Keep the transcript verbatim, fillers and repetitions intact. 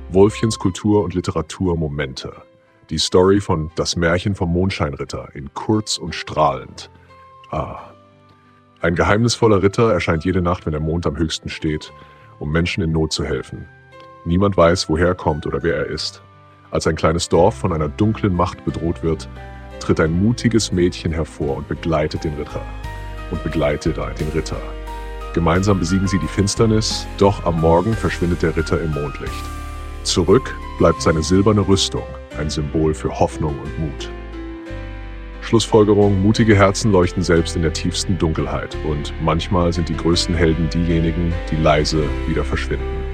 Wolfchens Kultur und Literatur Momente. Die Story von Das Märchen vom Mondscheinritter in kurz und strahlend. Ah. Ein geheimnisvoller Ritter erscheint jede Nacht, wenn der Mond am höchsten steht, um Menschen in Not zu helfen. Niemand weiß, woher er kommt oder wer er ist. Als ein kleines Dorf von einer dunklen Macht bedroht wird, tritt ein mutiges Mädchen hervor und begleitet den Ritter. Und begleitet den Ritter. Gemeinsam besiegen sie die Finsternis, doch am Morgen verschwindet der Ritter im Mondlicht. Zurück bleibt seine silberne Rüstung, ein Symbol für Hoffnung und Mut. Schlussfolgerung: Mutige Herzen leuchten selbst in der tiefsten Dunkelheit und manchmal sind die größten Helden diejenigen, die leise wieder verschwinden.